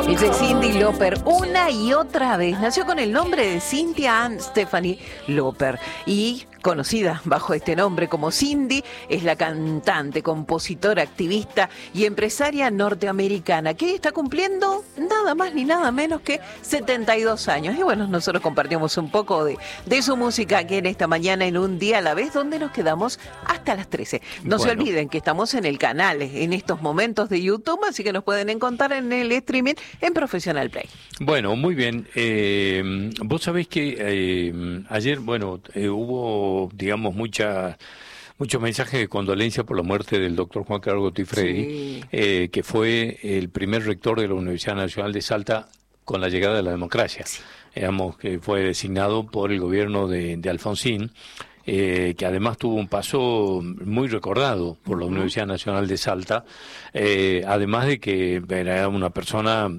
Esa es Cyndi Lauper, una y otra vez. Nació con el nombre de Cynthia Ann Stephanie Lauper y conocida bajo este nombre como Cyndi, es la cantante, compositora, activista y empresaria norteamericana que está cumpliendo nada más ni nada menos que 72 años. Y bueno, nosotros compartimos un poco de su música aquí en esta mañana en Un Día a la Vez, donde nos quedamos hasta las 13. No se olviden que estamos en el canal en estos momentos de YouTube, así que nos pueden encontrar en el streaming en Professional Play. Bueno, muy bien. Vos sabés que ayer, hubo, digamos, muchos mensajes de condolencia por la muerte del doctor Juan Carlos Gotifredi, sí. Que fue el primer rector de la Universidad Nacional de Salta con la llegada de la democracia. Sí. Digamos que fue designado por el gobierno de Alfonsín, que además tuvo un paso muy recordado por la Universidad Nacional de Salta, además de que era una persona,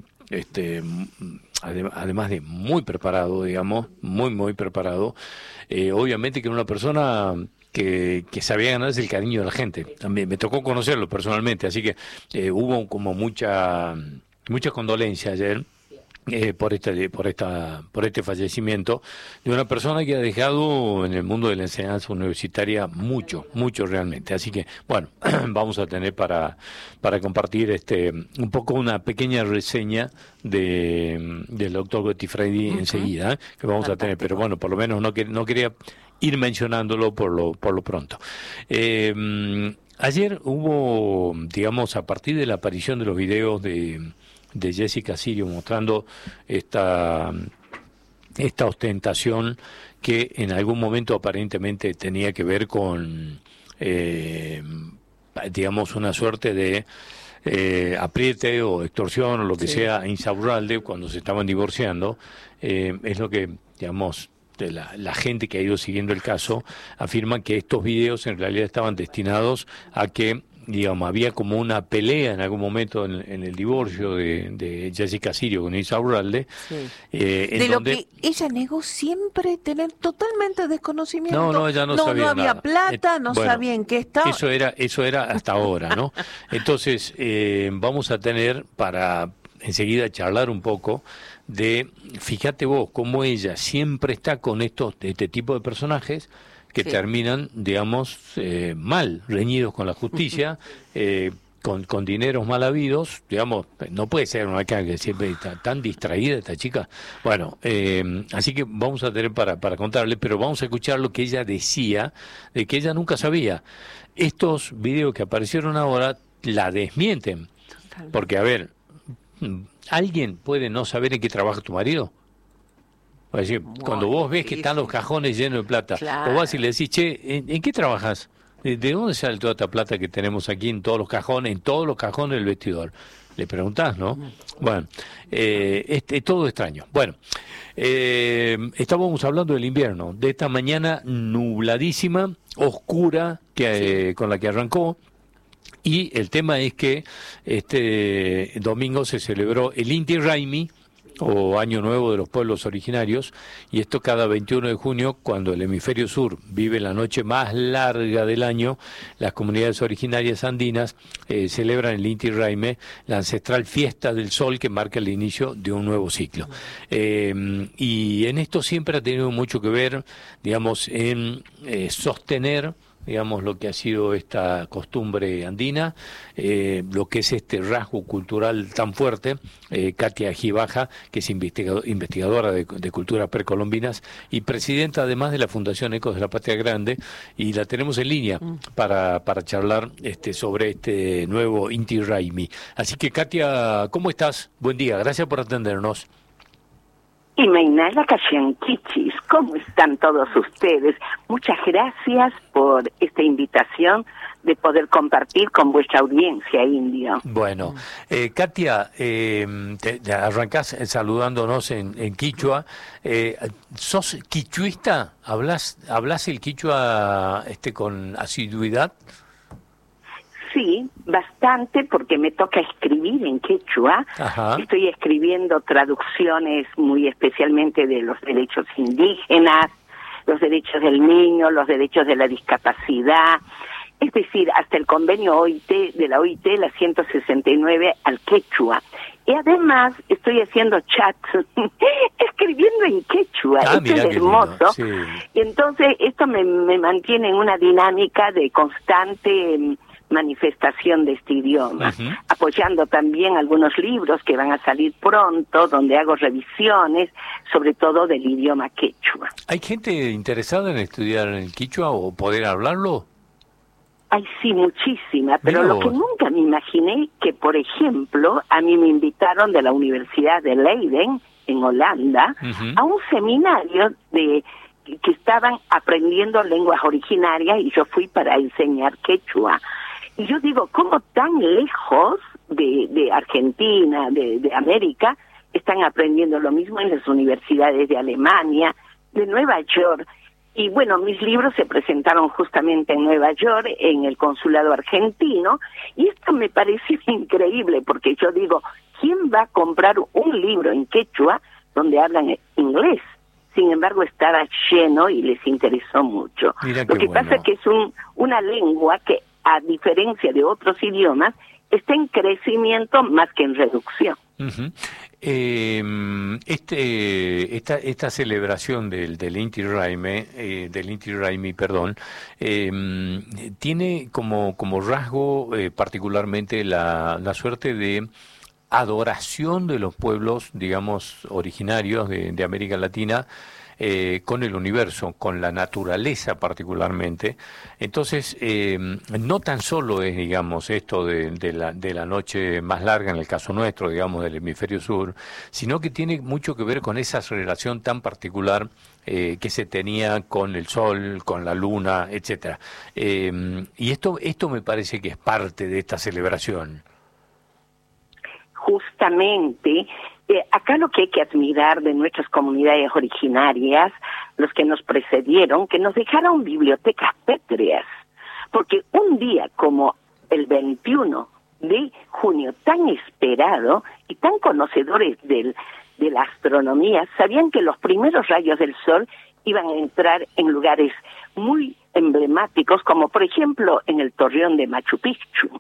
además de muy preparado, digamos, muy preparado, obviamente que era una persona que sabía ganarse el cariño de la gente. También me tocó conocerlo personalmente, así que hubo como mucha condolencia ayer. Por este fallecimiento de una persona que ha dejado en el mundo de la enseñanza universitaria mucho realmente. Así que, bueno, vamos a tener para compartir un poco una pequeña reseña del doctor Gotifredi enseguida, que vamos a tener, pero bueno, por lo menos no quería ir mencionándolo por lo pronto. Ayer hubo, digamos, a partir de la aparición de los videos de Jessica Sirio mostrando esta ostentación que en algún momento aparentemente tenía que ver con, digamos, una suerte de apriete o extorsión o lo que sea a Insaurralde cuando se estaban divorciando, es lo que, digamos, de la gente que ha ido siguiendo el caso afirma que estos videos en realidad estaban destinados a que, digamos, había como una pelea en algún momento en el divorcio de Jessica Sirio con Insaurralde. Sí. De lo que ella negó siempre tener totalmente desconocimiento. No, ella no sabía no había nada. Plata, no sabía en qué estaba. Eso era hasta ahora, ¿no? Entonces, vamos a tener para enseguida charlar un poco fíjate vos, cómo ella siempre está con este tipo de personajes que terminan, digamos, mal, reñidos con la justicia, con dineros mal habidos, digamos, no puede ser una que siempre está tan distraída esta chica. Bueno, así que vamos a tener para contarle, pero vamos a escuchar lo que ella decía, de que ella nunca sabía. Estos videos que aparecieron ahora la desmienten, porque, a ver, ¿alguien puede no saber en qué trabaja tu marido? Es decir, cuando vos ves que están los cajones llenos de plata, vos vas y le decís, che, ¿en qué trabajas? ¿De dónde sale toda esta plata que tenemos aquí en todos los cajones del vestidor? Le preguntás, ¿no? Bueno, todo extraño. Bueno, estábamos hablando del invierno, de esta mañana nubladísima, oscura, con la que arrancó. Y el tema es que este domingo se celebró el Inti Raymi, o Año Nuevo de los Pueblos Originarios, y esto cada 21 de junio, cuando el hemisferio sur vive la noche más larga del año, las comunidades originarias andinas celebran el Inti Raymi, la ancestral fiesta del sol que marca el inicio de un nuevo ciclo. Y en esto siempre ha tenido mucho que ver, digamos, en sostener, digamos, lo que ha sido esta costumbre andina, lo que es este rasgo cultural tan fuerte. Katia Gibaja, que es investigadora de culturas precolombinas y presidenta además de la Fundación Ecos de la Patria Grande, y la tenemos en línea para charlar sobre este nuevo Inti Raymi. Así que, Katia, ¿cómo estás? Buen día, gracias por atendernos. Y Mainala Kashiankichis, ¿cómo están todos ustedes? Muchas gracias por esta invitación de poder compartir con vuestra audiencia, Indio. Bueno, Katia, te arrancás saludándonos en quichua. ¿Sos quichuista? ¿Hablas el quichua con asiduidad? Sí, bastante, porque me toca escribir en quechua. Ajá. Estoy escribiendo traducciones muy especialmente de los derechos indígenas, los derechos del niño, los derechos de la discapacidad, es decir, hasta el convenio de la OIT, la 169 al quechua. Y además estoy estoy haciendo chats, escribiendo en quechua. Esto es hermoso. Sí. Y entonces esto me mantiene en una dinámica de constante manifestación de este idioma, apoyando también algunos libros que van a salir pronto, donde hago revisiones, sobre todo del idioma quechua. ¿Hay gente interesada en estudiar el quechua o poder hablarlo? Ay, sí, muchísima, pero lo que nunca me imaginé que, por ejemplo, a mí me invitaron de la Universidad de Leiden, en Holanda, a un seminario que estaban aprendiendo lenguas originarias y yo fui para enseñar quechua. Y yo digo, ¿cómo tan lejos de Argentina, de América, están aprendiendo lo mismo en las universidades de Alemania, de Nueva York? Y bueno, mis libros se presentaron justamente en Nueva York, en el consulado argentino, y esto me parece increíble, porque yo digo, ¿quién va a comprar un libro en quechua donde hablan inglés? Sin embargo, estaba lleno y les interesó mucho. Lo que pasa es que es una lengua que, a diferencia de otros idiomas, está en crecimiento más que en reducción. Esta celebración del Inti Raymi, tiene como rasgo particularmente la suerte de adoración de los pueblos, digamos, originarios de América Latina, con el universo, con la naturaleza particularmente. Entonces, no tan solo es, digamos, esto de la noche más larga, en el caso nuestro, digamos, del hemisferio sur, sino que tiene mucho que ver con esa relación tan particular que se tenía con el sol, con la luna, etcétera. Y esto me parece que es parte de esta celebración. Justamente, acá lo que hay que admirar de nuestras comunidades originarias, los que nos precedieron, que nos dejaron bibliotecas pétreas, porque un día como el 21 de junio, tan esperado y tan conocedores de la astronomía, sabían que los primeros rayos del sol iban a entrar en lugares muy emblemáticos, como por ejemplo en el Torreón de Machu Picchu,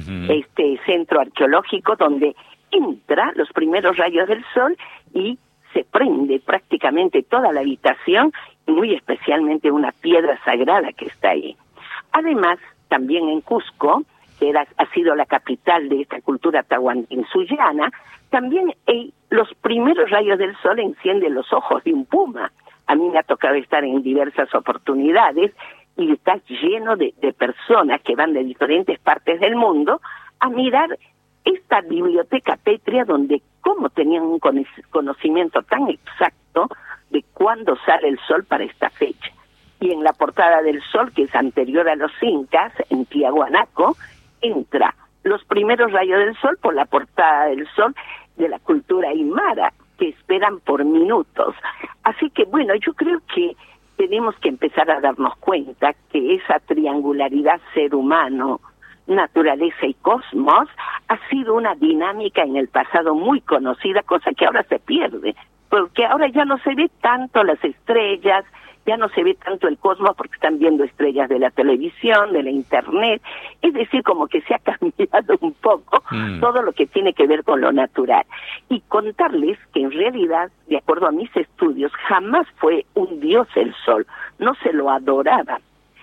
este centro arqueológico donde entra los primeros rayos del sol y se prende prácticamente toda la habitación, y muy especialmente una piedra sagrada que está ahí. Además, también en Cusco, que ha sido la capital de esta cultura tahuantinsullana, también los primeros rayos del sol encienden los ojos de un puma. A mí me ha tocado estar en diversas oportunidades y está lleno de personas que van de diferentes partes del mundo a mirar esta biblioteca pétrea donde cómo tenían un conocimiento tan exacto de cuándo sale el sol para esta fecha. Y en la portada del sol, que es anterior a los incas, en Tiahuanaco, entra los primeros rayos del sol por la portada del sol de la cultura aymara, que esperan por minutos. Así que bueno, yo creo que tenemos que empezar a darnos cuenta que esa triangularidad ser humano, naturaleza y cosmos ha sido una dinámica en el pasado muy conocida, cosa que ahora se pierde, porque ahora ya no se ve tanto las estrellas, ya no se ve tanto el cosmos porque están viendo estrellas de la televisión, de la internet, es decir, como que se ha cambiado un poco todo lo que tiene que ver con lo natural. Y contarles que en realidad, de acuerdo a mis estudios, jamás fue un dios el sol, no se lo adoraba,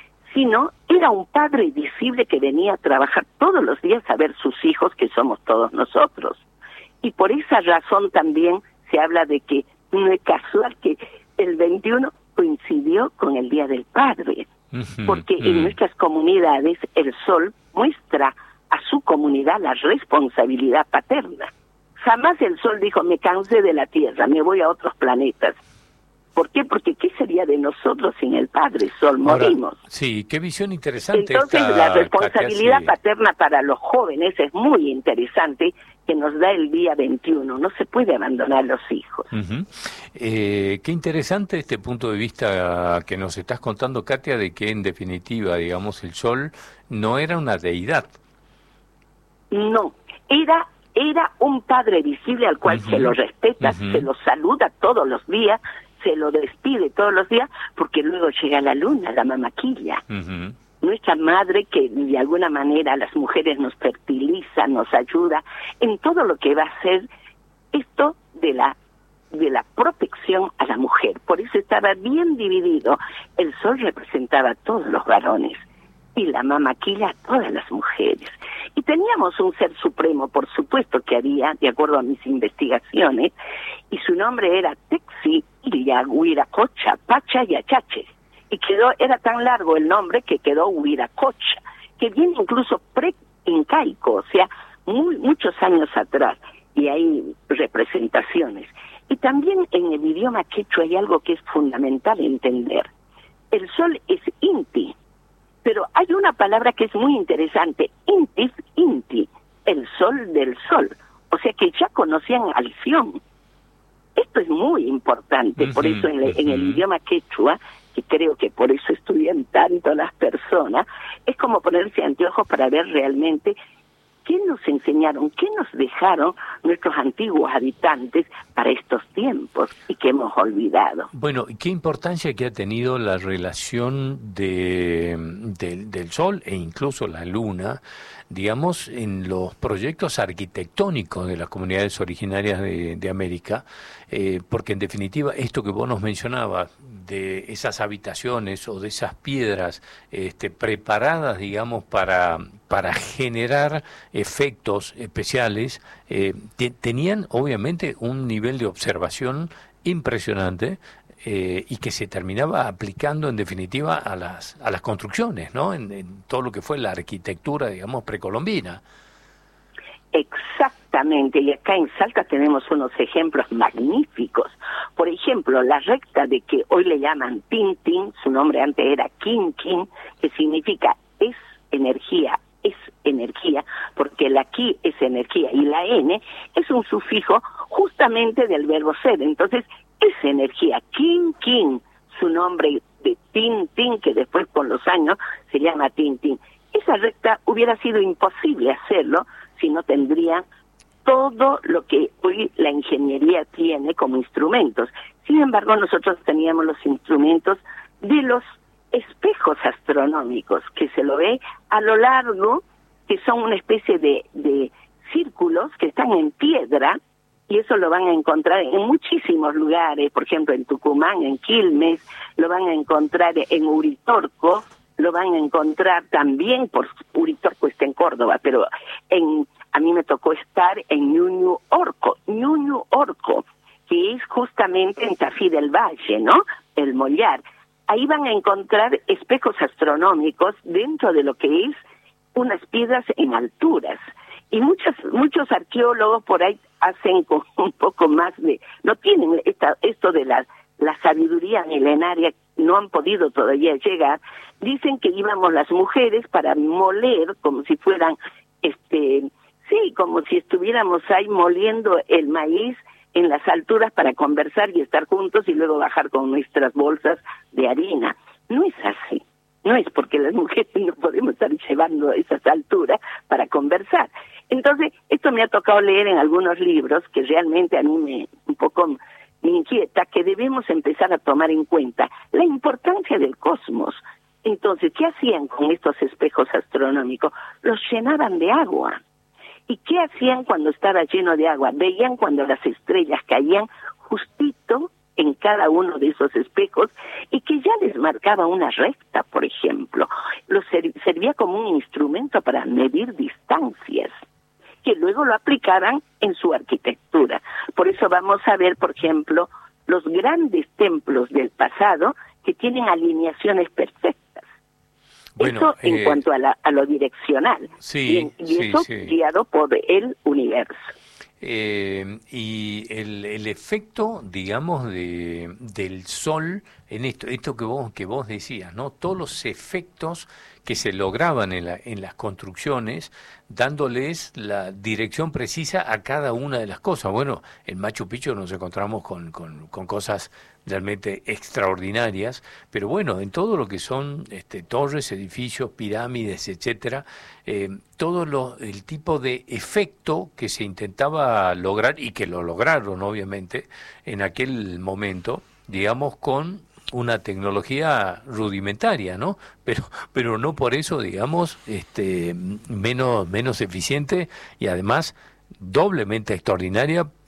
sino era un padre visible que venía a trabajar todos los días a ver sus hijos, que somos todos nosotros. Y por esa razón también se habla de que no es casual que el 21 coincidió con el Día del Padre, porque en nuestras comunidades el sol muestra a su comunidad la responsabilidad paterna. Jamás el sol dijo, me cansé de la Tierra, me voy a otros planetas. ¿Por qué? Porque ¿qué sería de nosotros sin el Padre Sol? Morimos. Ahora, sí, qué visión interesante. Entonces la responsabilidad paterna para los jóvenes es muy interesante, que nos da el día 21. No se puede abandonar a los hijos. Qué interesante este punto de vista que nos estás contando, Katia, de que en definitiva, digamos, el Sol no era una deidad. No, era un padre visible al cual se lo respeta, se lo saluda todos los días, se lo despide todos los días, porque luego llega la luna, la mamaquilla. Nuestra madre, que de alguna manera las mujeres nos fertiliza, nos ayuda en todo lo que va a ser esto de la protección a la mujer. Por eso estaba bien dividido. El sol representaba a todos los varones y la mamaquilla a todas las mujeres. Y teníamos un ser supremo, por supuesto que había, de acuerdo a mis investigaciones, y su nombre era Texi Illa Huiracocha, Pacha y Achache. Y era tan largo el nombre que quedó Huiracocha, que viene incluso pre-incaico, o sea, muchos años atrás, y hay representaciones. Y también en el idioma quechua hay algo que es fundamental entender. El sol es Inti, pero hay una palabra que es muy interesante, Intis, Inti, el sol del sol. O sea que ya conocían al Sion. Esto es muy importante, por eso en el idioma quechua, que creo que por eso estudian tanto las personas, es como ponerse anteojos para ver realmente qué nos enseñaron, qué nos dejaron nuestros antiguos habitantes para estos tiempos y que hemos olvidado. Bueno, ¿qué importancia que ha tenido la relación del Sol e incluso la Luna, digamos, en los proyectos arquitectónicos de las comunidades originarias de América? Porque en definitiva, esto que vos nos mencionabas, de esas habitaciones o de esas piedras preparadas, digamos, para generar efectos especiales, tenían obviamente un nivel de observación impresionante y que se terminaba aplicando en definitiva a las construcciones, ¿no? En todo lo que fue la arquitectura, digamos, precolombina. Exactamente, y acá en Salta tenemos unos ejemplos magníficos. Por ejemplo, la recta de que hoy le llaman Tintín, su nombre antes era Quinquín, que significa es energía, porque la Qui es energía y la N es un sufijo justamente del verbo ser. Entonces, es energía. Quinquín, su nombre de Tintín, que después con los años se llama Tintín. Esa recta hubiera sido imposible hacerlo si no tendría todo lo que hoy la ingeniería tiene como instrumentos. Sin embargo, nosotros teníamos los instrumentos de los espejos astronómicos, que se lo ve a lo largo, que son una especie de círculos que están en piedra, y eso lo van a encontrar en muchísimos lugares, por ejemplo en Tucumán, en Quilmes, lo van a encontrar en Uritorco, lo van a encontrar también, por Uritorco está en Córdoba, pero a mí me tocó estar en Ñuñu Orco, que es justamente en Tafí del Valle, ¿no? El Mollar. Ahí van a encontrar espejos astronómicos dentro de lo que es unas piedras en alturas. Y muchos arqueólogos por ahí hacen con un poco más no tienen esto de la sabiduría milenaria, no han podido todavía llegar. Dicen que íbamos las mujeres para moler como si fueran, como si estuviéramos ahí moliendo el maíz en las alturas para conversar y estar juntos y luego bajar con nuestras bolsas de harina. No es así. No es porque las mujeres no podemos estar llevando esas alturas para conversar. Entonces, esto me ha tocado leer en algunos libros que realmente a mí me inquieta, que debemos empezar a tomar en cuenta la importancia del cosmos. Entonces, ¿qué hacían con estos espejos astronómicos? Los llenaban de agua. ¿Y qué hacían cuando estaba lleno de agua? Veían cuando las estrellas caían justito en cada uno de esos espejos y que ya les marcaba una recta, por ejemplo. Servía como un instrumento para medir distancias, que luego lo aplicaran en su arquitectura. Por eso vamos a ver, por ejemplo, los grandes templos del pasado que tienen alineaciones perfectas. Bueno, eso en cuanto a lo direccional. Sí, y eso guiado por el universo. Y el efecto, digamos, del sol en esto que vos decías, ¿no? Todos los efectos que se lograban en las construcciones, dándoles la dirección precisa a cada una de las cosas. Bueno, en Machu Picchu nos encontramos con cosas realmente extraordinarias, pero bueno, en todo lo que son torres, edificios, pirámides, etcétera, todo el tipo de efecto que se intentaba lograr y que lo lograron obviamente en aquel momento, digamos, con una tecnología rudimentaria, ¿no? Pero no por eso, digamos, menos eficiente y además doblemente extraordinaria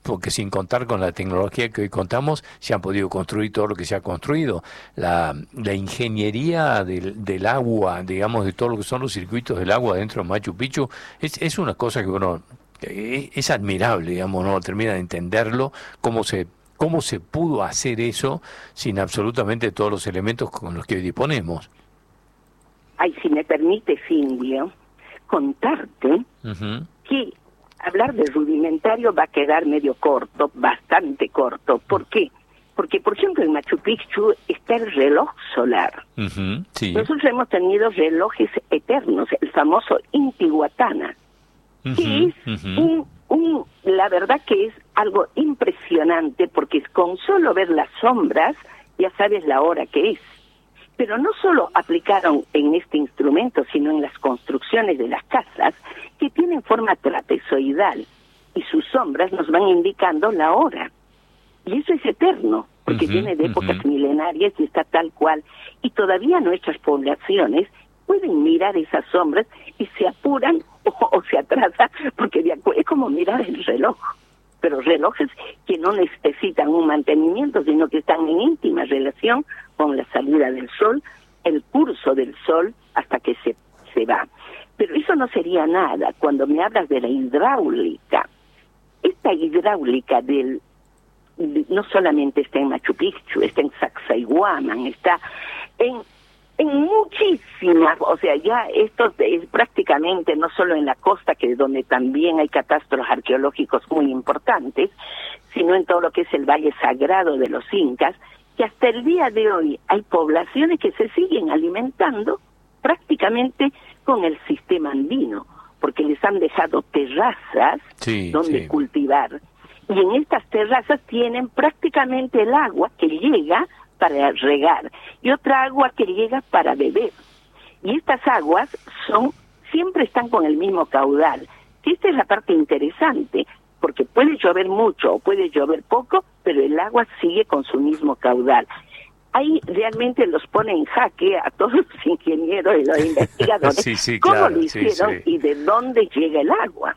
porque sin contar con la tecnología que hoy contamos, se han podido construir todo lo que se ha construido. La ingeniería del agua, digamos, de todo lo que son los circuitos del agua dentro de Machu Picchu, es una cosa que uno es admirable, digamos, no termina de entenderlo, cómo se pudo hacer eso sin absolutamente todos los elementos con los que hoy disponemos. Ay, si me permite, Silvio, contarte que hablar de rudimentario va a quedar medio corto, bastante corto. ¿Por qué? Porque, por ejemplo, en Machu Picchu está el reloj solar. Sí. Nosotros hemos tenido relojes eternos, el famoso Intihuatana, que es la verdad que es algo impresionante, porque con solo ver las sombras ya sabes la hora que es. Pero no solo aplicaron en este instrumento, sino en las construcciones de las casas, que tienen forma trapezoidal, y sus sombras nos van indicando la hora. Y eso es eterno, porque viene de épocas milenarias y está tal cual. Y todavía nuestras poblaciones pueden mirar esas sombras y se apuran o se atrasan, porque es como mirar el reloj. Pero relojes que no necesitan un mantenimiento, sino que están en íntima relación con la salida del sol, el curso del sol hasta que se va. Pero eso no sería nada cuando me hablas de la hidráulica. Esta hidráulica no solamente está en Machu Picchu, está en Sacsayhuaman, está en muchísimas, o sea, ya esto es prácticamente no solo en la costa, que es donde también hay catastros arqueológicos muy importantes, sino en todo lo que es el Valle Sagrado de los Incas, que hasta el día de hoy hay poblaciones que se siguen alimentando prácticamente con el sistema andino, porque les han dejado terrazas donde cultivar. Y en estas terrazas tienen prácticamente el agua que llega para regar y otra agua que llega para beber. Y estas aguas siempre están con el mismo caudal. Esta es la parte interesante, porque puede llover mucho o puede llover poco, pero el agua sigue con su mismo caudal. Ahí realmente los pone en jaque a todos los ingenieros y los investigadores. ¿Cómo lo hicieron y de dónde llega el agua?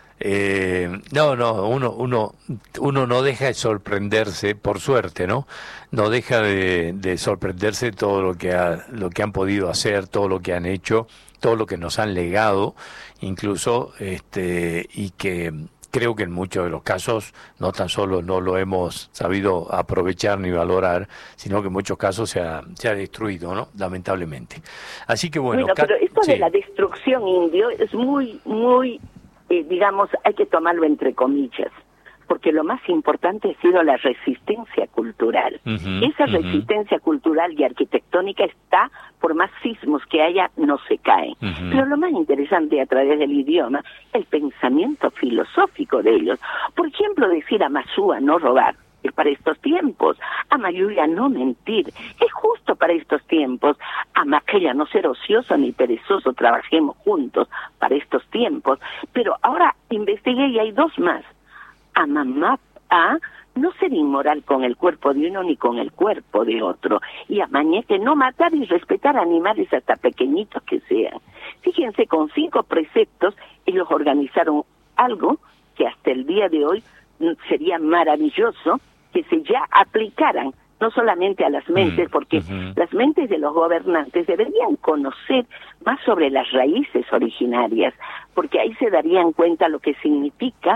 Uno no deja de sorprenderse, por suerte, ¿no? No deja de sorprenderse todo lo que han podido hacer, todo lo que han hecho, todo lo que nos han legado, incluso, y que creo que en muchos de los casos no tan solo no lo hemos sabido aprovechar ni valorar, sino que en muchos casos se ha destruido, ¿no? Lamentablemente. Así que bueno, pero esto de la destrucción, Indio, es muy digamos, hay que tomarlo entre comillas, porque lo más importante ha sido la resistencia cultural. Esa resistencia cultural y arquitectónica está, por más sismos que haya, no se cae. Pero lo más interesante a través del idioma, el pensamiento filosófico de ellos. Por ejemplo, decir a Masúa no robar, es para estos tiempos. A Mayuya no mentir, es justo para estos tiempos. A Maquella no ser ocioso ni perezoso, trabajemos juntos para estos tiempos. Pero ahora investigué y hay dos más. A Mamá no ser inmoral con el cuerpo de uno ni con el cuerpo de otro. Y a Mañete no matar y respetar animales hasta pequeñitos que sean. Fíjense, con 5 preceptos ellos organizaron algo que hasta el día de hoy sería maravilloso que se ya aplicaran, no solamente a las mentes, porque las mentes de los gobernantes deberían conocer más sobre las raíces originarias, porque ahí se darían cuenta lo que significa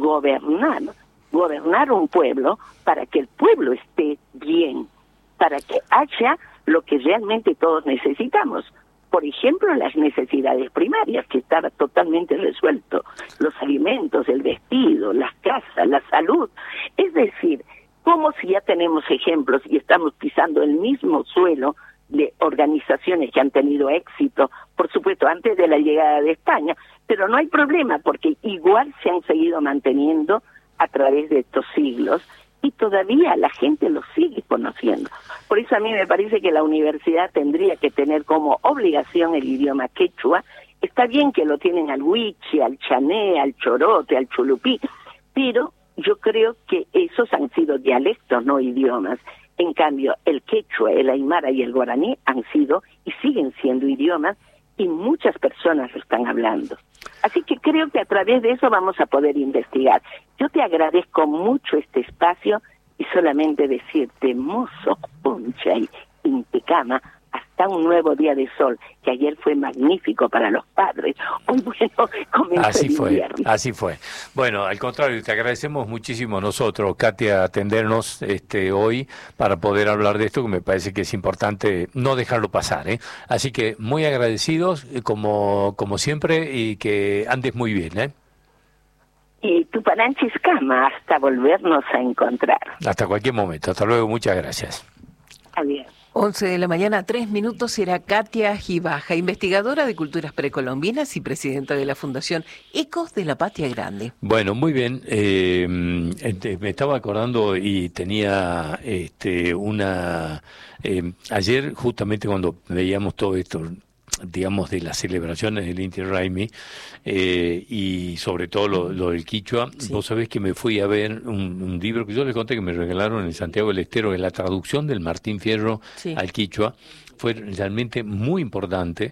gobernar un pueblo para que el pueblo esté bien, para que haya lo que realmente todos necesitamos. Por ejemplo, las necesidades primarias, que estaba totalmente resuelto, los alimentos, el vestido, las casas, la salud. Es decir, como si ya tenemos ejemplos y estamos pisando el mismo suelo de organizaciones que han tenido éxito, por supuesto, antes de la llegada de España, pero no hay problema porque igual se han seguido manteniendo a través de estos siglos y todavía la gente los sigue conociendo. Por eso a mí me parece que la universidad tendría que tener como obligación el idioma quechua. Está bien que lo tienen al huiche, al chané, al chorote, al chulupí, pero yo creo que esos han sido dialectos, no idiomas. En cambio, el quechua, el aymara y el guaraní han sido y siguen siendo idiomas y muchas personas lo están hablando. Así que creo que a través de eso vamos a poder investigar. Yo te agradezco mucho este espacio y solamente decirte, mozo, puncha y intecama, hasta un nuevo día de sol, que ayer fue magnífico para los padres. Hoy, bueno, comenzó el invierno. Así fue. Bueno, al contrario, te agradecemos muchísimo nosotros, Katia, atendernos hoy para poder hablar de esto, que me parece que es importante no dejarlo pasar, ¿eh? Así que muy agradecidos, como siempre, y que andes muy bien, ¿eh? Y tu palanchis cama, hasta volvernos a encontrar. Hasta cualquier momento. Hasta luego, muchas gracias. Adiós. 11 de la mañana, 3 minutos, será Katia Gibaja, investigadora de culturas precolombinas y presidenta de la Fundación Ecos de la Patria Grande. Bueno, muy bien. Me estaba acordando y tenía ayer, justamente cuando veíamos todo esto, digamos, de las celebraciones del Inti Raymi, y sobre todo lo del Quichua, sí. Vos sabés que me fui a ver un libro que yo les conté que me regalaron en Santiago del Estero, es la traducción del Martín Fierro al Quichua. Fue realmente muy importante,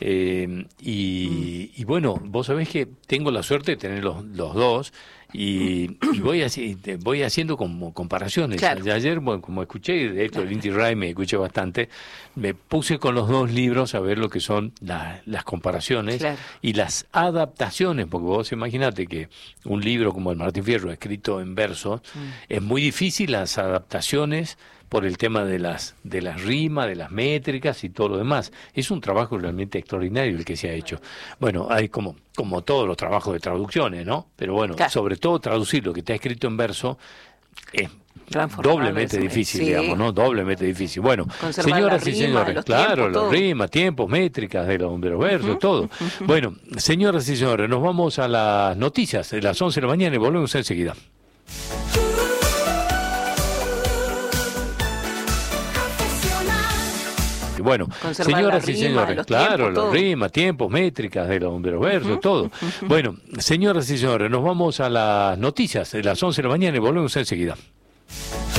y bueno, vos sabés que tengo la suerte de tener los dos, y voy haciendo como comparaciones. Claro. Ayer, bueno, como escuché, de hecho el Inti Raymi escuché bastante, me puse con los dos libros a ver lo que son las comparaciones y las adaptaciones, porque vos imaginate que un libro como el Martín Fierro, escrito en verso, es muy difícil las adaptaciones por el tema de las rimas, de las métricas y todo lo demás. Es un trabajo realmente extraordinario el que se ha hecho. Bueno, hay como todos los trabajos de traducciones, ¿no? Pero bueno, sobre todo traducir lo que está escrito en verso es doblemente difícil, digamos, ¿no? Doblemente difícil. Bueno, señoras y señores, claro, los rimas, tiempos, métricas de los versos, todo. Bueno, señoras y señores, nos vamos a las noticias de las 11 de la mañana y volvemos enseguida. Bueno, señoras y señores, claro, los rimas, tiempos, métricas de los versos, todo. Bueno, señoras y señores, nos vamos a las noticias de las 11 de la mañana y volvemos enseguida.